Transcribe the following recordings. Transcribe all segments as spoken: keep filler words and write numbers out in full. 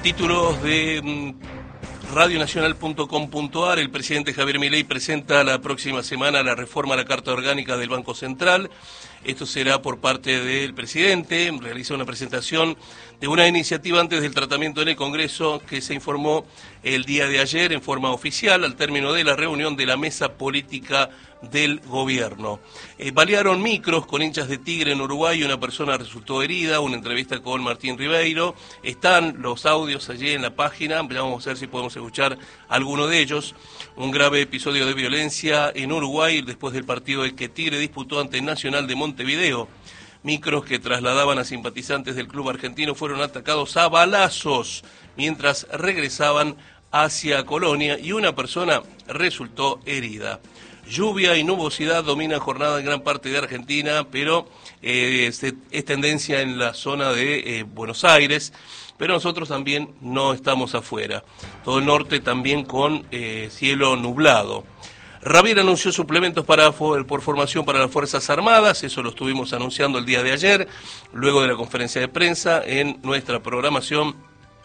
Títulos de mm, radio nacional punto com punto a r. El presidente Javier Milei presenta la próxima semana la reforma a la Carta Orgánica del Banco Central. Esto será por parte del presidente. Realiza una presentación de una iniciativa antes del tratamiento en el Congreso que se informó el día de ayer en forma oficial al término de la reunión de la mesa política del gobierno. Eh, balearon micros con hinchas de Tigre en Uruguay, una persona resultó herida, una entrevista con Martín Ribeiro. Están los audios allí en la página, vamos a ver si podemos escuchar alguno de ellos. Un grave episodio de violencia en Uruguay después del partido que Tigre disputó ante Nacional de Montevideo. Micros que trasladaban a simpatizantes del club argentino fueron atacados a balazos mientras regresaban hacia Colonia y una persona resultó herida. Lluvia y nubosidad dominan jornada en gran parte de Argentina, pero eh, es, es tendencia en la zona de eh, Buenos Aires, pero nosotros también no estamos afuera. Todo el norte también con eh, cielo nublado. Ravier anunció suplementos para, por formación para las Fuerzas Armadas, eso lo estuvimos anunciando el día de ayer, luego de la conferencia de prensa en nuestra programación.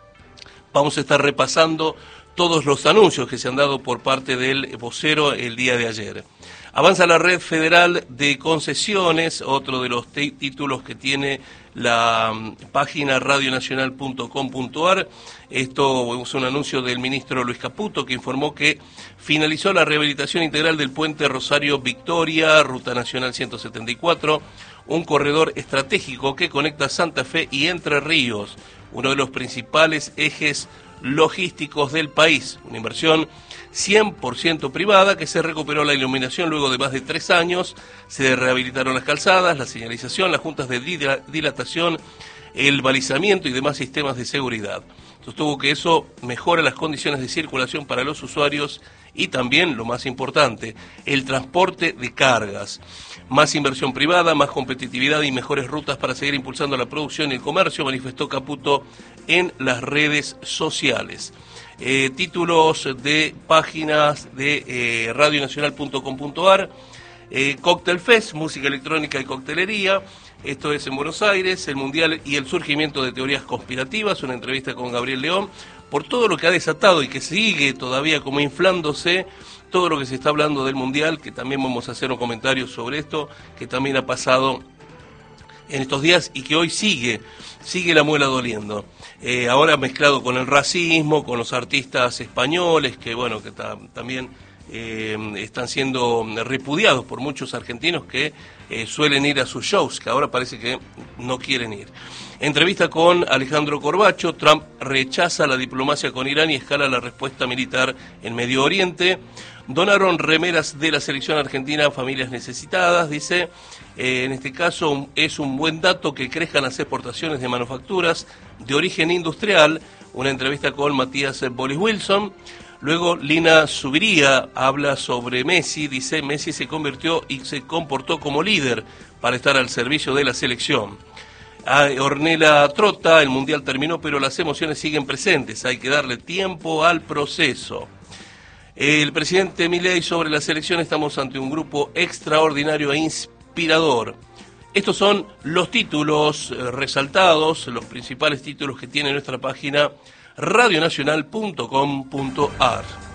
Vamos a estar repasando todos los anuncios que se han dado por parte del vocero el día de ayer. Avanza la Red Federal de Concesiones, otro de los títulos que tiene la um, página radio nacional punto com punto a r. Esto es un anuncio del ministro Luis Caputo, que informó que finalizó la rehabilitación integral del puente Rosario Victoria, Ruta Nacional ciento setenta y cuatro, un corredor estratégico que conecta Santa Fe y Entre Ríos, uno de los principales ejes logísticos del país, una inversión cien por ciento privada que se recuperó la iluminación luego de más de tres años, se rehabilitaron las calzadas, la señalización, las juntas de dilatación, el balizamiento y demás sistemas de seguridad. Sostuvo que eso mejora las condiciones de circulación para los usuarios y también, lo más importante, el transporte de cargas. Más inversión privada, más competitividad y mejores rutas para seguir impulsando la producción y el comercio, manifestó Caputo en las redes sociales. Eh, títulos de páginas de eh, radio nacional punto com punto a r. Eh, Cocktail Fest, música electrónica y coctelería. Esto es en Buenos Aires, el Mundial y el surgimiento de teorías conspirativas, una entrevista con Gabriel León, por todo lo que ha desatado y que sigue todavía como inflándose, todo lo que se está hablando del Mundial, que también vamos a hacer un comentario sobre esto, que también ha pasado en estos días y que hoy sigue, sigue la muela doliendo. Eh, ahora mezclado con el racismo, con los artistas españoles, que bueno, que ta, también eh, están siendo repudiados por muchos argentinos que eh, suelen ir a sus shows, que ahora parece que no quieren ir. Entrevista con Alejandro Corbacho, Trump rechaza la diplomacia con Irán y escala la respuesta militar en Medio Oriente. Donaron remeras de la selección argentina a familias necesitadas, dice, eh, en este caso es un buen dato que crezcan las exportaciones de manufacturas de origen industrial. Una entrevista con Matías Bolis Wilson. Luego Lina Zubiría habla sobre Messi, dice, Messi se convirtió y se comportó como líder para estar al servicio de la selección. A Ornella Trota, el Mundial terminó, pero las emociones siguen presentes, hay que darle tiempo al proceso. El presidente Milei sobre la selección, estamos ante un grupo extraordinario e inspirador. Estos son los títulos eh, resaltados, los principales títulos que tiene nuestra página radio nacional punto com punto a r.